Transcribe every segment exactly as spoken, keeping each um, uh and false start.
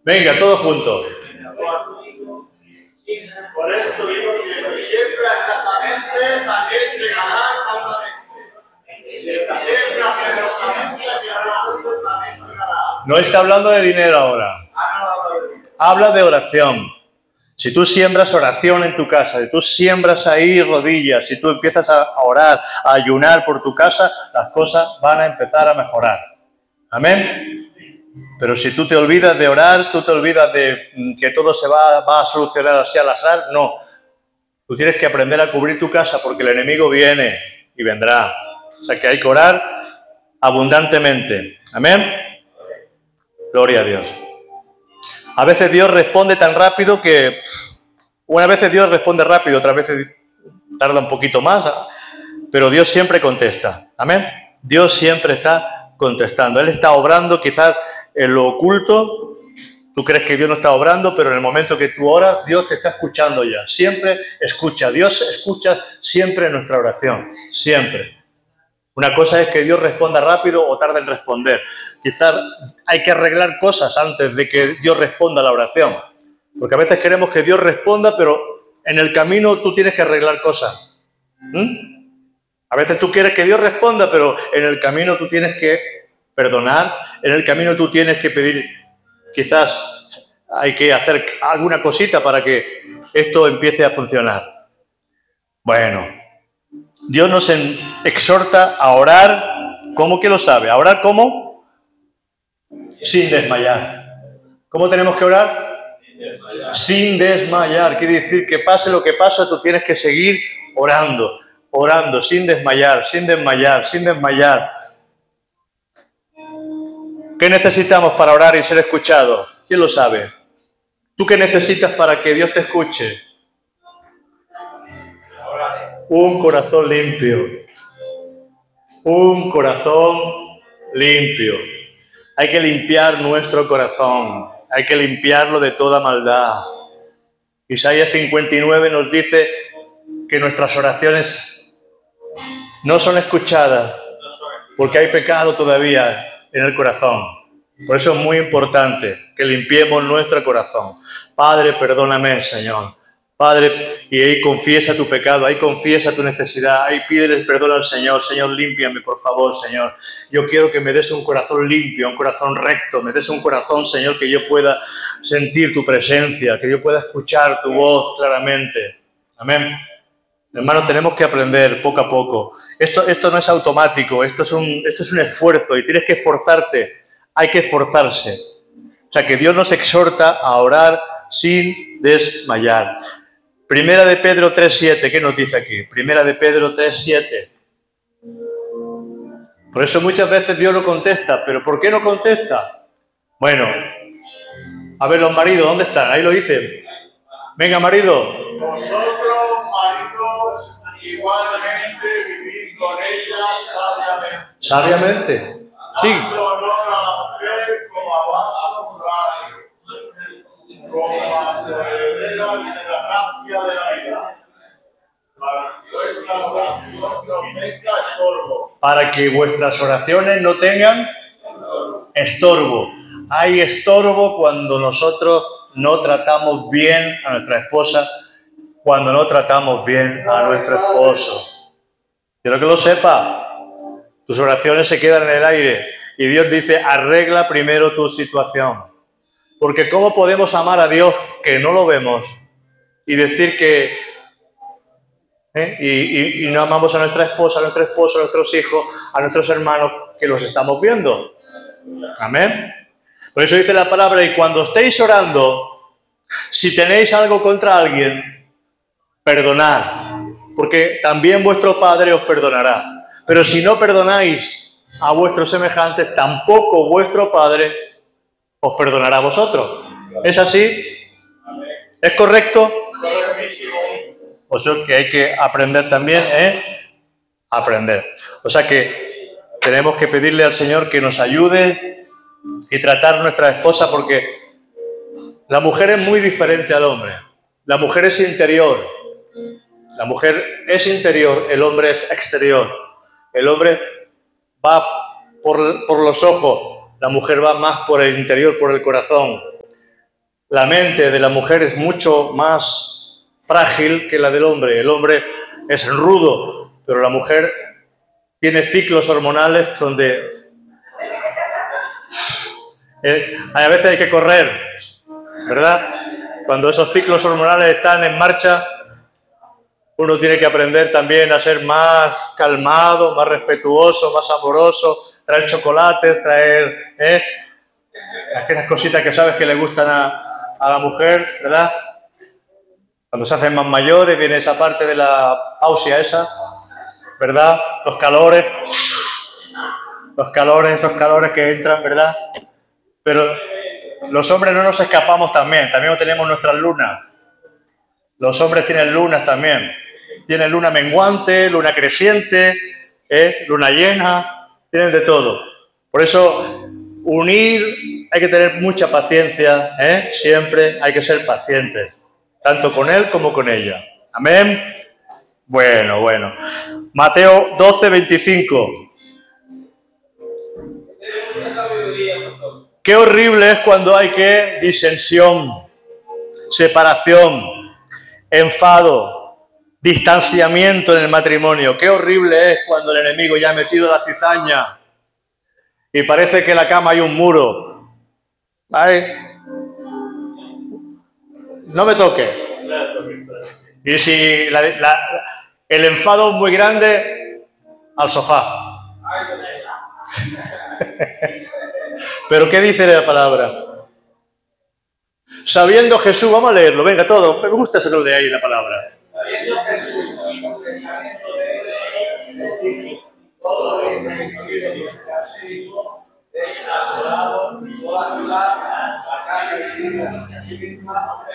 Venga, todos juntos. Por esto digo que el que siembra escasamente también segará caudamente. Y el que siembra generosamente, generoso también segará. No está hablando de dinero ahora. Habla de oración. Si tú siembras oración en tu casa, si tú siembras ahí rodillas, si tú empiezas a orar, a ayunar por tu casa, las cosas van a empezar a mejorar. Amén. Pero si tú te olvidas de orar, tú te olvidas de que todo se va, va a solucionar así al azar, no. Tú tienes que aprender a cubrir tu casa porque el enemigo viene y vendrá. O sea que hay que orar abundantemente. Amén. Gloria a Dios. A veces Dios responde tan rápido que... Unas veces Dios responde rápido, otras veces tarda un poquito más, pero Dios siempre contesta. Amén. Dios siempre está contestando. Él está obrando quizás en lo oculto. Tú crees que Dios no está obrando, pero en el momento que tú oras, Dios te está escuchando ya. Siempre escucha. Dios escucha siempre nuestra oración. Siempre. Una cosa es que Dios responda rápido o tarde en responder. Quizás hay que arreglar cosas antes de que Dios responda a la oración. Porque a veces queremos que Dios responda, pero en el camino tú tienes que arreglar cosas. ¿Mm? A veces tú quieres que Dios responda, pero en el camino tú tienes que perdonar. En el camino tú tienes que pedir, quizás hay que hacer alguna cosita para que esto empiece a funcionar. Bueno, Dios nos exhorta a orar. ¿Cómo que lo sabe? ¿A orar cómo? Sin desmayar. ¿Cómo tenemos que orar? Sin desmayar. Quiere decir que pase lo que pase, tú tienes que seguir orando, orando, sin desmayar, sin desmayar, sin desmayar. ¿Qué necesitamos para orar y ser escuchados? ¿Quién lo sabe? ¿Tú qué necesitas para que Dios te escuche? Un corazón limpio. Un corazón limpio. Hay que limpiar nuestro corazón. Hay que limpiarlo de toda maldad. Isaías cincuenta y nueve nos dice que nuestras oraciones no son escuchadas porque hay pecado todavía en el corazón. Por eso es muy importante que limpiemos nuestro corazón. Padre, perdóname, Señor. Padre, y ahí confiesa tu pecado, ahí confiesa tu necesidad, ahí pídele perdón al Señor. Señor, límpiame, por favor, Señor. Yo quiero que me des un corazón limpio, un corazón recto, me des un corazón, Señor, que yo pueda sentir tu presencia, que yo pueda escuchar tu voz claramente. Amén. Hermanos, tenemos que aprender poco a poco. Esto, esto no es automático, esto es, un, esto es un esfuerzo y tienes que esforzarte. Hay que esforzarse. O sea, que Dios nos exhorta a orar sin desmayar. Primera de Pedro tres siete, ¿qué nos dice aquí? Primera de Pedro tres siete. Por eso muchas veces Dios no contesta. ¿Pero por qué no contesta? Bueno, a ver los maridos, ¿dónde están? Ahí lo dice. Venga, marido. Vosotros, maridos, igualmente vivid con ella sabiamente. Sabiamente. Sí. Dando honor a la mujer como a vaso honorario, como a coherederas de la gracia de la vida, para que vuestras oraciones no tengan estorbo. Para que vuestras oraciones no tengan estorbo. Hay estorbo cuando nosotros no tratamos bien a nuestra esposa, cuando no tratamos bien a nuestro esposo. Quiero que lo sepa. Tus oraciones se quedan en el aire y Dios dice, arregla primero tu situación. Porque ¿cómo podemos amar a Dios que no lo vemos y decir que ¿eh? y, y, y no amamos a nuestra esposa, a nuestro esposo, a nuestros hijos, a nuestros hermanos que los estamos viendo? Amén. Por eso dice la palabra, y cuando estéis orando, si tenéis algo contra alguien, perdonad, porque también vuestro Padre os perdonará. Pero si no perdonáis a vuestros semejantes, tampoco vuestro Padre os perdonará a vosotros. ¿Es así? ¿Es correcto? O sea que hay que aprender también, ¿eh? Aprender. O sea que tenemos que pedirle al Señor que nos ayude y tratar a nuestra esposa, porque la mujer es muy diferente al hombre. La mujer es interior. La mujer es interior, el hombre es exterior. El hombre va por, por los ojos, la mujer va más por el interior, por el corazón. La mente de la mujer es mucho más frágil que la del hombre. El hombre es rudo, pero la mujer tiene ciclos hormonales donde eh, a veces hay que correr, ¿verdad? Cuando esos ciclos hormonales están en marcha, uno tiene que aprender también a ser más calmado, más respetuoso, más amoroso, traer chocolates, traer ¿eh? aquellas cositas que sabes que le gustan a, a la mujer, ¿verdad? Cuando se hacen más mayores viene esa parte de la pausia esa, ¿verdad? Los calores, los calores, esos calores que entran, ¿verdad? Pero los hombres no nos escapamos también, también tenemos nuestras lunas. Los hombres tienen lunas también. Tienen luna menguante, luna creciente, ¿eh? luna llena, tienen de todo. Por eso, unir, hay que tener mucha paciencia, ¿eh? Siempre hay que ser pacientes, tanto con él como con ella. ¿Amén? Bueno, bueno. Mateo doce, veinticinco. Qué horrible es cuando hay que disensión, separación, enfado, distanciamiento en el matrimonio. Qué horrible es cuando el enemigo ya ha metido la cizaña y parece que en la cama hay un muro. ¿Vale? No me toque. Y si la, la, el enfado es muy grande, al sofá. Pero ¿qué dice la palabra? Sabiendo Jesús, vamos a leerlo, venga, todo. Me gusta eso que lo de ahí la palabra. Sabiendo Jesús, confesamiento de él, todo lo incluido y asimismo es asolado y toda ciudad, la casa dividida en sí misma.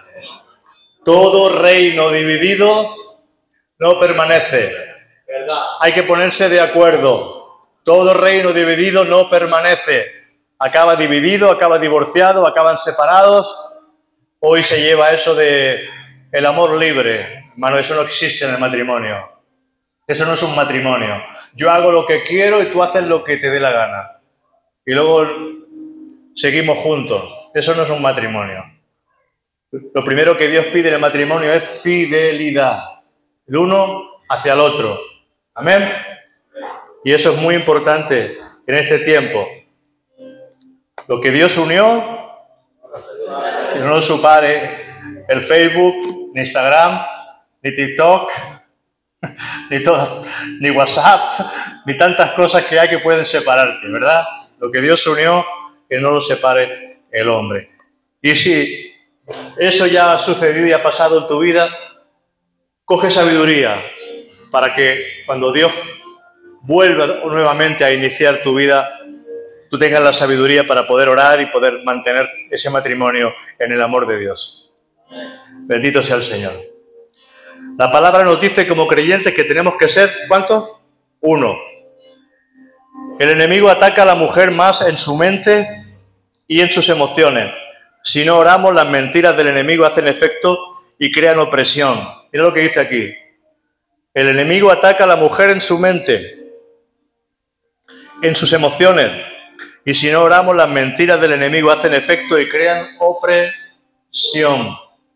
Todo reino dividido no permanece. ¿Verdad? Hay que ponerse de acuerdo. Todo reino dividido no permanece. Acaba dividido, acaba divorciado, acaban separados. Hoy se lleva eso de el amor libre. Hermano, eso no existe en el matrimonio. Eso no es un matrimonio. Yo hago lo que quiero y tú haces lo que te dé la gana. Y luego seguimos juntos. Eso no es un matrimonio. Lo primero que Dios pide en el matrimonio es fidelidad. El uno hacia el otro. Amén. Y eso es muy importante en este tiempo. Lo que Dios unió, que no lo separe el Facebook, ni Instagram, ni TikTok, ni todo, ni WhatsApp, ni tantas cosas que hay que pueden separarte, ¿verdad? Lo que Dios unió, que no lo separe el hombre. Y si eso ya ha sucedido y ha pasado en tu vida, coge sabiduría para que cuando Dios vuelva nuevamente a iniciar tu vida, tú tengas la sabiduría para poder orar y poder mantener ese matrimonio en el amor de Dios. Bendito sea el Señor. La palabra nos dice como creyentes que tenemos que ser, ¿cuántos? Uno. El enemigo ataca a la mujer más en su mente y en sus emociones. Si no oramos, las mentiras del enemigo hacen efecto y crean opresión. Mira lo que dice aquí. El enemigo ataca a la mujer en su mente, en sus emociones. Y si no oramos, las mentiras del enemigo hacen efecto y crean opresión.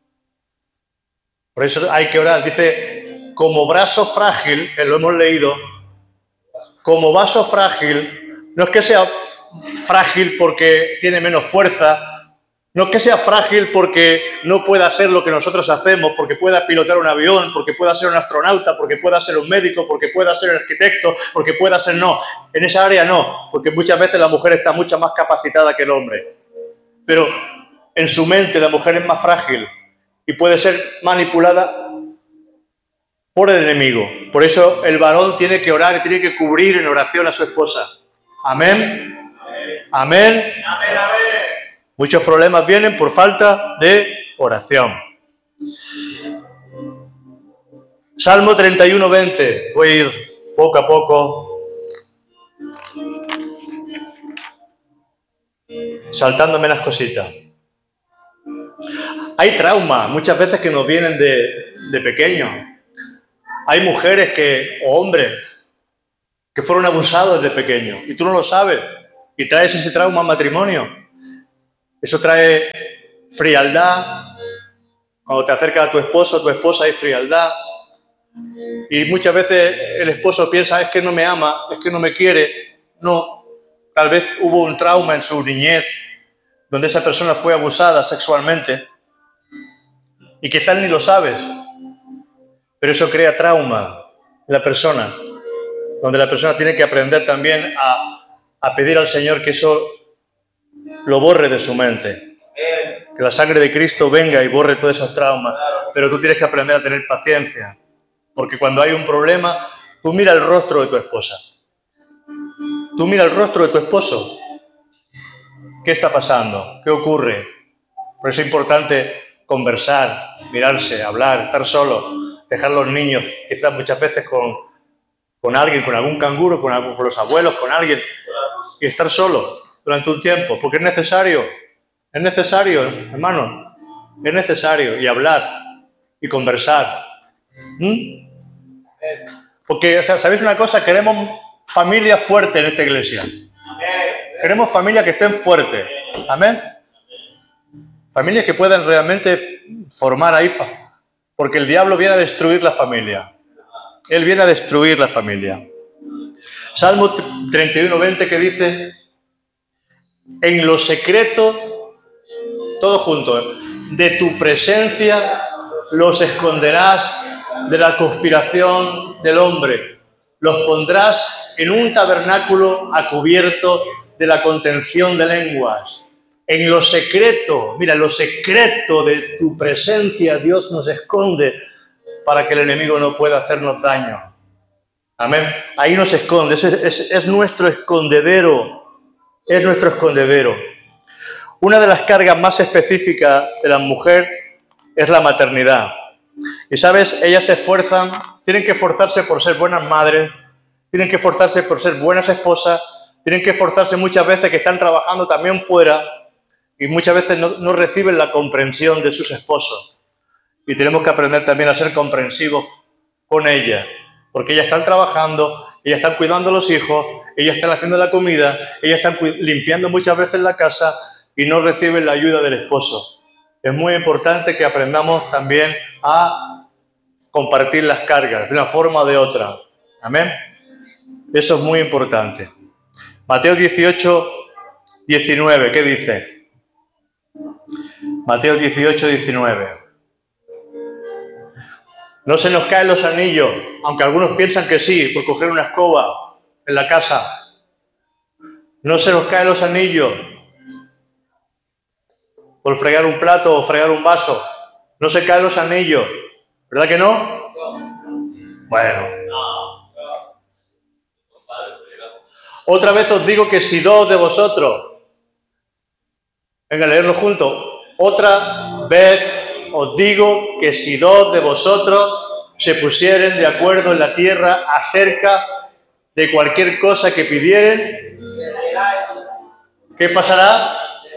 Por eso hay que orar. Dice, como brazo frágil, que lo hemos leído, como vaso frágil, no es que sea frágil porque tiene menos fuerza, no es que sea frágil porque no pueda hacer lo que nosotros hacemos, porque pueda pilotar un avión, porque pueda ser un astronauta, porque pueda ser un médico, porque pueda ser un arquitecto, porque pueda ser no. En esa área no, porque muchas veces la mujer está mucho más capacitada que el hombre. Pero en su mente la mujer es más frágil y puede ser manipulada por el enemigo. Por eso el varón tiene que orar y tiene que cubrir en oración a su esposa. Amén. Amén. Amén. Amén. Muchos problemas vienen por falta de oración. Salmo treinta y uno, veinte. Voy a ir poco a poco saltándome las cositas. Hay traumas muchas veces que nos vienen de, de pequeños. Hay mujeres que, o hombres que fueron abusados desde pequeños y tú no lo sabes y traes ese trauma al matrimonio. Eso trae frialdad. Cuando te acercas a tu esposo, a tu esposa, hay frialdad. Y muchas veces el esposo piensa, es que no me ama, es que no me quiere. No, tal vez hubo un trauma en su niñez, donde esa persona fue abusada sexualmente. Y quizás ni lo sabes, pero eso crea trauma en la persona, donde la persona tiene que aprender también a, a pedir al Señor que eso lo borre de su mente. Que la sangre de Cristo venga y borre todos esos traumas. Pero tú tienes que aprender a tener paciencia. Porque cuando hay un problema, tú mira el rostro de tu esposa. Tú mira el rostro de tu esposo. ¿Qué está pasando? ¿Qué ocurre? Por eso es importante conversar, mirarse, hablar, estar solo, dejar los niños, quizás muchas veces con, con alguien, con algún canguro, con, algún, con los abuelos, con alguien, y estar solo durante un tiempo, porque es necesario, es necesario, hermano, es necesario, y hablar, y conversar. ¿Mm? Porque, ¿sabéis una cosa? Queremos familia fuerte en esta iglesia. Queremos familias que estén fuertes. Amén. Familias que puedan realmente formar ahí, porque el diablo viene a destruir la familia. Él viene a destruir la familia. Salmo treinta y uno, veinte que dice, en lo secreto, todo junto, de tu presencia los esconderás de la conspiración del hombre. Los pondrás en un tabernáculo a cubierto de la contención de lenguas. En lo secreto, mira, en lo secreto de tu presencia Dios nos esconde para que el enemigo no pueda hacernos daño. Amén. Ahí nos esconde, es, es, es nuestro escondedero, es nuestro escondedero. Una de las cargas más específicas de la mujer es la maternidad. Y sabes, ellas se esfuerzan, tienen que esforzarse por ser buenas madres, tienen que esforzarse por ser buenas esposas, tienen que esforzarse muchas veces que están trabajando también fuera y muchas veces no, no reciben la comprensión de sus esposos. Y tenemos que aprender también a ser comprensivos con ellas, porque ellas están trabajando, ellas están cuidando a los hijos, ellas están haciendo la comida, ellas están limpiando muchas veces la casa y no reciben la ayuda del esposo. Es muy importante que aprendamos también a compartir las cargas de una forma o de otra. Amén. Eso es muy importante. Mateo dieciocho, diecinueve, ¿qué dice? Mateo dieciocho, diecinueve. No se nos caen los anillos, aunque algunos piensan que sí, por coger una escoba en la casa. No se nos caen los anillos por fregar un plato o fregar un vaso. No se caen los anillos. ¿Verdad que no? Bueno. Otra vez os digo que si dos de vosotros, venga a leerlo juntos. Otra vez os digo que si dos de vosotros se pusieren de acuerdo en la tierra acerca de cualquier cosa que pidieren, ¿qué pasará?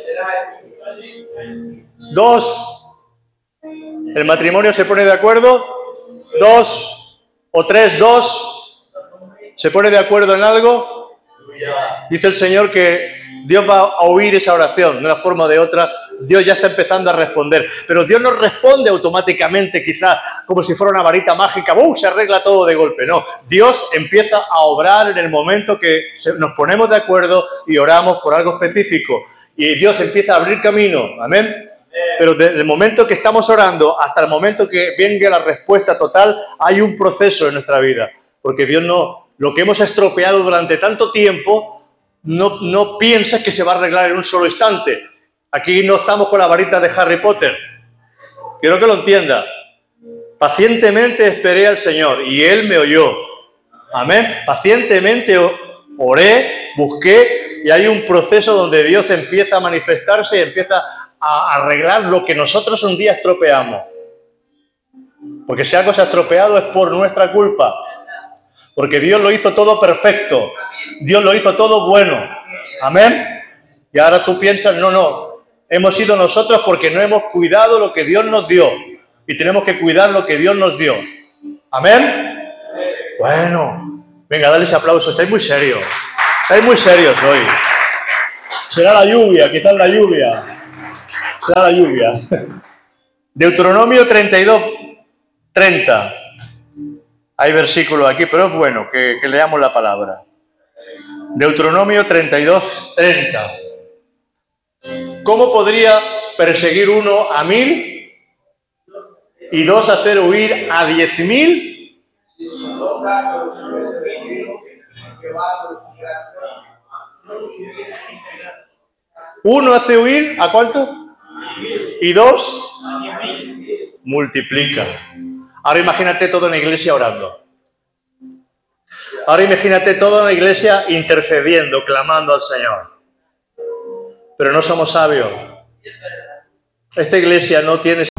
Dos. ¿El matrimonio se pone de acuerdo? Dos o tres, dos. ¿Se pone de acuerdo en algo? Dice el Señor que Dios va a oír esa oración de una forma o de otra. Dios ya está empezando a responder. Pero Dios no responde automáticamente, quizás como si fuera una varita mágica. ¡Uh! Se arregla todo de golpe. No. Dios empieza a obrar en el momento que nos ponemos de acuerdo y oramos por algo específico. Y Dios empieza a abrir camino. Amén. Pero desde el momento que estamos orando hasta el momento que venga la respuesta total, hay un proceso en nuestra vida. Porque Dios no, lo que hemos estropeado durante tanto tiempo, no, no piensa que se va a arreglar en un solo instante. Aquí no estamos con la varita de Harry Potter. Quiero que lo entienda. Pacientemente esperé al Señor y Él me oyó. Amén. Pacientemente oré, busqué y hay un proceso donde Dios empieza a manifestarse y empieza a arreglar lo que nosotros un día estropeamos. Porque si algo se ha estropeado es por nuestra culpa. Porque Dios lo hizo todo perfecto. Dios lo hizo todo bueno. Amén. Y ahora tú piensas, no, no. Hemos sido nosotros porque no hemos cuidado lo que Dios nos dio. Y tenemos que cuidar lo que Dios nos dio. Amén. Bueno. Venga, dale ese aplauso. Estáis muy serios. Estáis muy serios hoy. Será la lluvia. Quizás la lluvia. Será la lluvia. Deuteronomio treinta y dos, treinta. Hay versículos aquí, pero es bueno que, que leamos la palabra. Deuteronomio treinta y dos, treinta. ¿Cómo podría perseguir uno a mil y dos hacer huir a diez mil? Uno hace huir ¿a cuánto? Y dos multiplica. Ahora imagínate todo en la iglesia orando. Ahora imagínate todo en la iglesia intercediendo, clamando al Señor. Pero no somos sabios. Esta iglesia no tiene